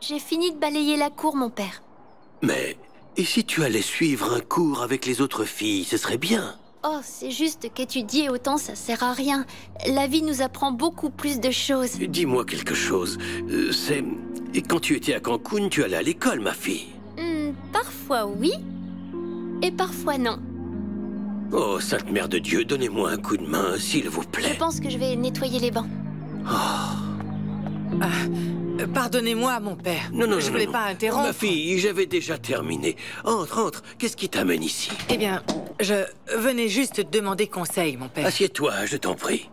J'ai fini de balayer la cour, mon père. Mais, et si tu allais suivre un cours avec les autres filles, ce serait bien. Oh, c'est juste qu'étudier autant, ça sert à rien. La vie nous apprend beaucoup plus de choses. Dis-moi quelque chose. Et quand tu étais à Cancun, tu allais à l'école, ma fille. Parfois oui, et parfois non. Oh, Sainte Mère de Dieu, donnez-moi un coup de main, s'il vous Je plaît. pense que je vais nettoyer les bancs. Pardonnez-moi, mon père. Non, je voulais pas interrompre. Ma fille, j'avais déjà terminé. Entre. Qu'est-ce qui t'amène ici? Eh bien, je venais juste te demander conseil, mon père. Assieds-toi, je t'en prie.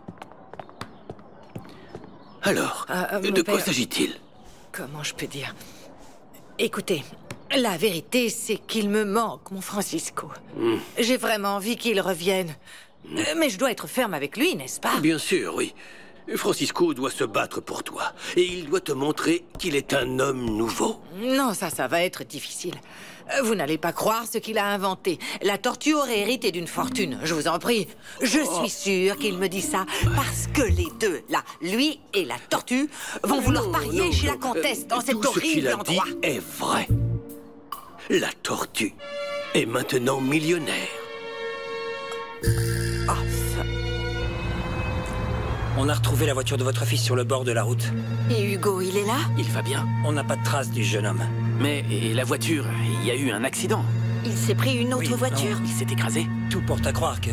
Alors, mon de quoi père- s'agit-il? Comment je peux dire? Écoutez, la vérité, c'est qu'il me manque, mon Francisco. J'ai vraiment envie qu'il revienne. Mais je dois être ferme avec lui, n'est-ce pas? Bien sûr, oui. Francisco doit se battre pour toi. Et il doit te montrer qu'il est un homme nouveau. Non, ça va être difficile. Vous n'allez pas croire ce qu'il a inventé. La tortue aurait hérité d'une fortune, je vous en prie. Je suis sûre qu'il me dit ça parce que les deux, là, lui et la tortue, vont vouloir parier chez la comtesse dans cet Tout ce qu'il horrible a dit endroit. est vrai. La tortue est maintenant millionnaire. Oh, ça... On a retrouvé la voiture de votre fils sur le bord de la route. Et Hugo, il est là? Il va bien. On n'a pas de trace du jeune homme. Mais et la voiture, il y a eu un accident. Il s'est pris une autre Oui, voiture? Il s'est écrasé. Tout porte à croire que